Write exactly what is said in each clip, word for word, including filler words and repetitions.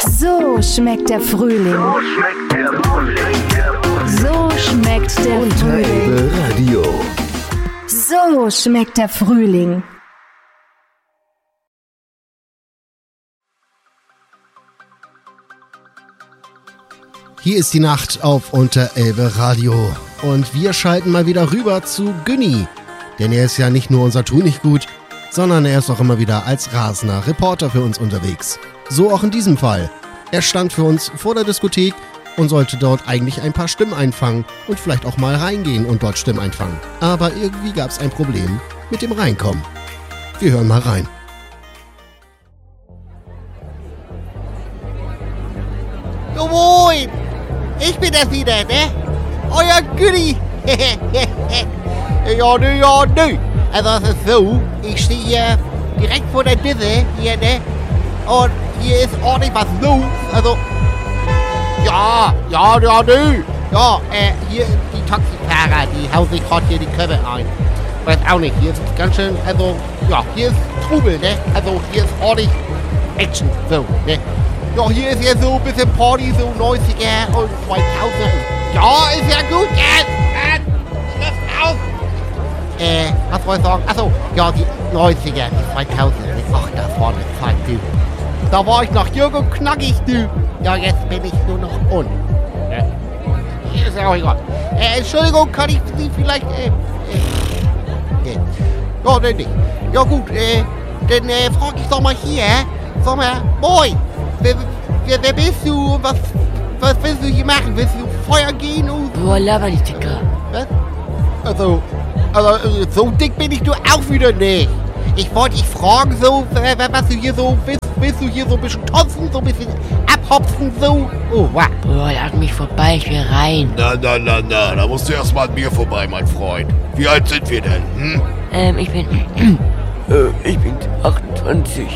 So schmeckt der Frühling. So schmeckt der Frühling. Elbe Radio. So schmeckt der Frühling. Hier ist die Nacht auf Unterelbe Radio und wir schalten mal wieder rüber zu Günni, denn er ist ja nicht nur unser Tunichtgut, sondern er ist auch immer wieder als rasender Reporter für uns unterwegs. So auch in diesem Fall. Er stand für uns vor der Diskothek und sollte dort eigentlich ein paar Stimmen einfangen und vielleicht auch mal reingehen und dort Stimmen einfangen. Aber irgendwie gab es ein Problem mit dem Reinkommen. Wir hören mal rein. Jo moin! Ich bin das wieder, ne? Euer Günni! ja, nö, ja, nö. Also es ist so, ich stehe hier direkt vor der Disse, hier, ne? Und hier ist ordentlich was los. Also, ja, ja, ja, nö. Ja, äh, hier die Taxifahrer, die hauen sich gerade hier die Köpfe ein. Weiß auch nicht, hier ist ganz schön, also, ja, hier ist Trubel, ne? Also, hier ist ordentlich Action, so, ne? Ja, hier ist ja so ein bisschen Party, so neunziger und zweitausend. Ja, ist ja gut, jetzt! Schluss auf! Äh, was wollte ich sagen? Achso, ja, die neunziger, die zweitausend. Ach, das war eine Zeit, du. Da war ich noch jung und knackig, du. Ja, jetzt bin ich nur noch un. Ja. Ist ja auch egal. Äh, Entschuldigung, kann ich Sie vielleicht, äh, äh, äh. Ja, nee, nicht. Ja, gut, äh, dann, äh, frag ich doch mal hier, sag mal, moin! Wer, wer, wer bist du und was, was willst du hier machen? Willst du Feuer gehen und... Boah, laber nicht, Dicker. Was? Also, also, so dick bin ich nur auch wieder nicht. Ich wollte dich fragen, so, was du hier so willst. Willst du hier so ein bisschen tanzen, so ein bisschen abhopfen, so? Oh, wow. Boah, lad mich vorbei, ich will rein. Na, na, na, na, da musst du erst mal an mir vorbei, mein Freund. Wie alt sind wir denn, hm? Ähm, ich bin... äh, ich bin achtundzwanzig.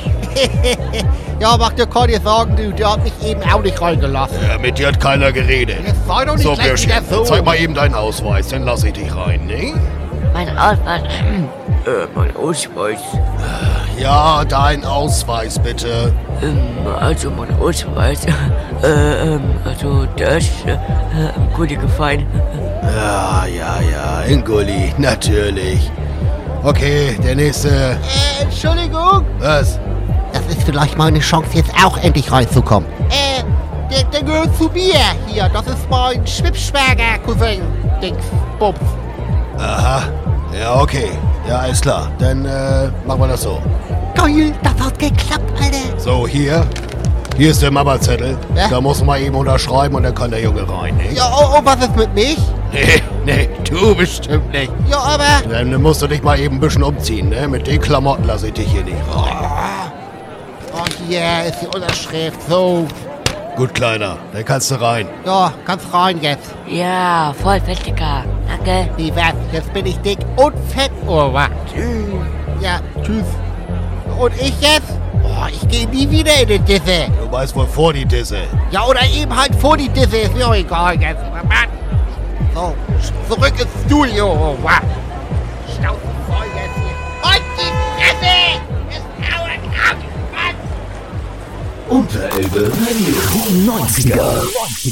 Ja, mach dir keinen dir sagen, du, der hat mich eben auch nicht reingelassen. Ja, mit dir hat keiner geredet. Jetzt sei doch nicht So, gleich Bärchen, wieder so. zeig mal eben deinen Ausweis, dann lass ich dich rein, ne? Mein Ausweis... äh, mein Ausweis... Ja, dein Ausweis, bitte. Ähm, also mein Ausweis... äh, ähm, also das... äh, ähm, gut gefallen. Ja, ja, ja, in Gulli, natürlich. Okay, der nächste... Äh, Entschuldigung. Was? Das ist vielleicht meine Chance, jetzt auch endlich reinzukommen. Äh, der, der gehört zu mir hier. Das ist mein Schwibschwager-Cousin. Dings, Bums. Aha, ja, okay. Ja, alles klar. Dann, äh, machen wir das so. Geil, das hat geklappt, Alter. So, hier. Hier ist der Mama-Zettel. Ja? Da muss man eben unterschreiben und dann kann der Junge rein, ne? Ja, und was ist mit mich? Nee, nee, du bestimmt nicht. Ja, aber... Dann musst du dich mal eben ein bisschen umziehen, ne? Mit den Klamotten lasse ich dich hier nicht rein. Oh, hier ist die Unterschrift. So. Gut, Kleiner, dann kannst du rein. Ja, kannst rein jetzt. Ja, voll fett, Dicker. Danke. Wie was? Jetzt bin ich dick und fett. Oh, was? Ja, tschüss. Und ich jetzt? Oh, ich gehe nie wieder in die Disse. Du weißt wohl vor die Disse. Ja, oder eben halt vor die Disse. Ist mir auch egal jetzt. Mann. So, zurück ins Studio. Oh, wow. Schnauze voll jetzt hier. Und die Fresse! Es dauert ab, Mann! Unterelbe Radio. Die neunziger.